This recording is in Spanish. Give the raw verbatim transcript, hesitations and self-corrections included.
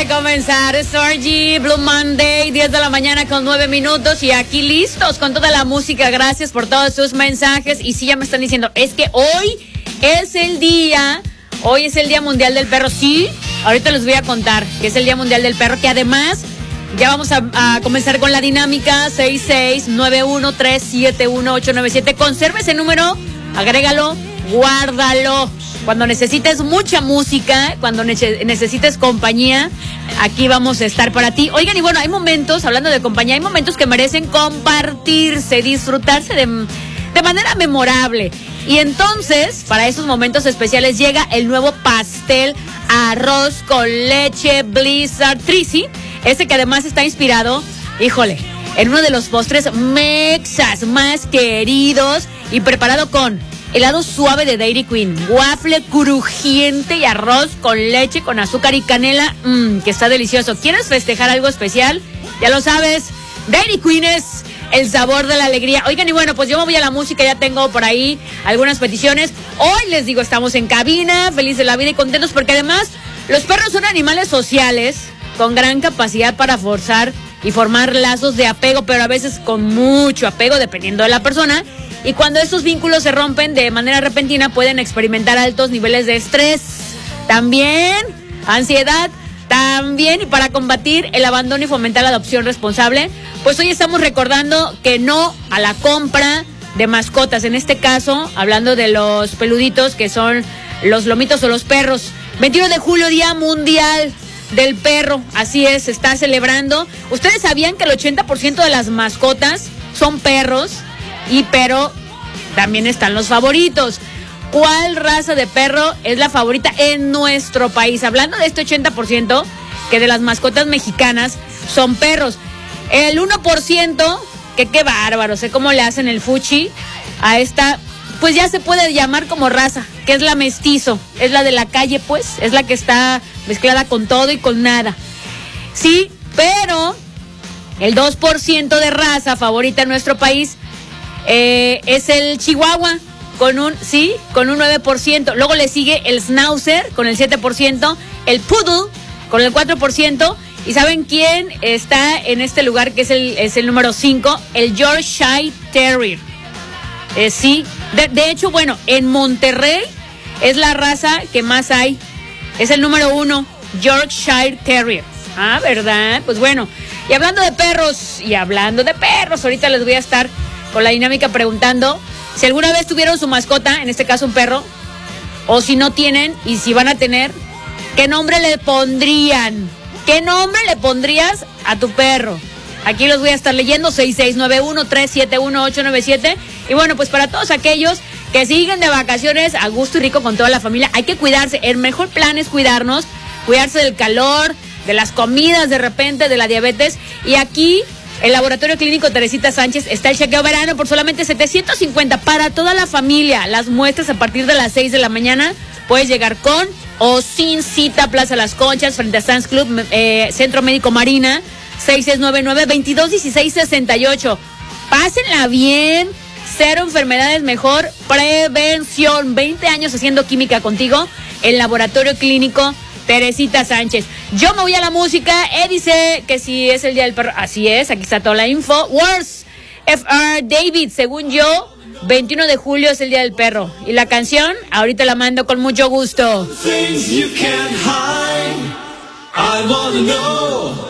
de comenzar, Sorgy, Blue Monday, diez de la mañana con nueve minutos y aquí listos con toda la música. Gracias por todos sus mensajes. Y sí, ya me están diciendo, es que hoy es el día, hoy es el Día Mundial del Perro. Sí, ahorita les voy a contar que es el Día Mundial del Perro, que además ya vamos a, a comenzar con la dinámica seis seis nueve uno tres siete uno ocho nueve siete. Conserva ese número, agrégalo, guárdalo. Cuando necesites mucha música, cuando ne- necesites compañía, aquí vamos a estar para ti. Oigan, y bueno, hay momentos, hablando de compañía, hay momentos que merecen compartirse, disfrutarse de, de manera memorable. Y entonces, para esos momentos especiales, llega el nuevo pastel arroz con leche Blizzard Trixie. Ese que además está inspirado, híjole, en uno de los postres mexas más queridos y preparado con helado suave de Dairy Queen, waffle crujiente y arroz con leche, con azúcar y canela, mmm, que está delicioso. ¿Quieres festejar algo especial? Ya lo sabes, Dairy Queen es el sabor de la alegría. Oigan, y bueno, pues yo me voy a la música, ya tengo por ahí algunas peticiones. Hoy les digo, estamos en cabina, felices de la vida y contentos, porque además los perros son animales sociales con gran capacidad para forzar y formar lazos de apego, pero a veces con mucho apego, dependiendo de la persona. Y cuando estos vínculos se rompen de manera repentina, pueden experimentar altos niveles de estrés, también ansiedad, también. Y para combatir el abandono y fomentar la adopción responsable, pues hoy estamos recordando que no a la compra de mascotas. En este caso, hablando de los peluditos, que son los lomitos o los perros. veintiuno de julio, Día Mundial del Perro. Así es, se está celebrando. ¿Ustedes sabían que el ochenta por ciento de las mascotas son perros? Y pero también están los favoritos. ¿Cuál raza de perro es la favorita en nuestro país? Hablando de este ochenta por ciento, que de las mascotas mexicanas son perros. El uno por ciento, que qué bárbaro, sé cómo le hacen el fuchi a esta, pues ya se puede llamar como raza, que es la mestizo. Es la de la calle, pues, es la que está mezclada con todo y con nada. Sí, pero el dos por ciento de raza favorita en nuestro país Eh, es el Chihuahua con un, sí, con un nueve por ciento. Luego le sigue el Schnauzer con el siete por ciento, el Poodle con el cuatro por ciento. ¿Y saben quién está en este lugar, que es el, es el número cinco? El Yorkshire Terrier. Eh, sí, de, de hecho, bueno, en Monterrey es la raza que más hay. Es el número uno, Yorkshire Terrier. Ah, ¿verdad? Pues bueno, y hablando de perros, y hablando de perros, ahorita les voy a estar con la dinámica preguntando si alguna vez tuvieron su mascota, en este caso un perro, o si no tienen y si van a tener, ¿qué nombre le pondrían? ¿Qué nombre le pondrías a tu perro? Aquí los voy a estar leyendo, seis seis nueve uno tres siete uno ocho nueve siete. Y bueno, pues para todos aquellos que siguen de vacaciones a gusto y rico con toda la familia, hay que cuidarse. El mejor plan es cuidarnos, cuidarse del calor, de las comidas de repente, de la diabetes. Y aquí el Laboratorio Clínico Teresita Sánchez está el chequeo verano por solamente setecientos cincuenta para toda la familia. Las muestras a partir de las seis de la mañana. Puedes llegar con o sin cita, Plaza Las Conchas, frente a Sands Club, eh, Centro Médico Marina, seis seis nueve nueve, veintidós dieciséis sesenta y ocho. Pásenla bien, cero enfermedades, mejor prevención. veinte años haciendo química contigo, el Laboratorio Clínico Teresita Sánchez. Yo me voy a la música. Ed dice que si es el Día del Perro. Así es, aquí está toda la info. Words, F R David, según yo, veintiuno de julio es el Día del Perro. Y la canción, ahorita la mando con mucho gusto.